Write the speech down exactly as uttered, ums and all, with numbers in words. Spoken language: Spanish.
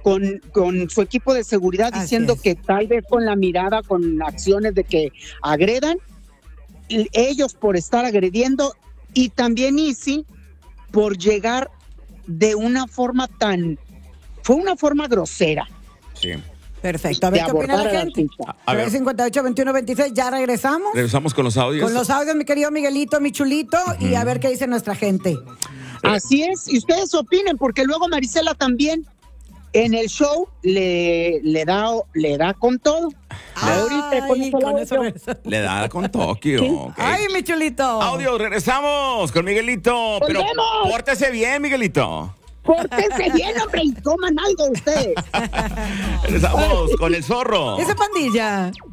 con, con su equipo de seguridad Así diciendo es. que tal vez con la mirada, con acciones de que agredan, y ellos por estar agrediendo, y también Izzy por llegar de una forma tan, fue una forma grosera. Sí. Perfecto. A ver de qué opina la abordar al gente. artista. A ver. tres cincuenta y ocho, veintiuno veintiséis. Ya regresamos. Regresamos con los audios. Con los audios, mi querido Miguelito, mi chulito, y a ver qué dice nuestra gente. Así es, y ustedes opinen, porque luego Marisela también en el show le, le da le da con todo. Ahorita con Ay, eso con lo eso hago. regresamos. Le da con Tokio. ok. Ay, mi chulito. Audio, regresamos con Miguelito. Pero ¡Volvemos! pórtese bien, Miguelito. Pórtense bien, hombre, y coman algo ustedes. Regresamos con el zorro. Esa pandilla.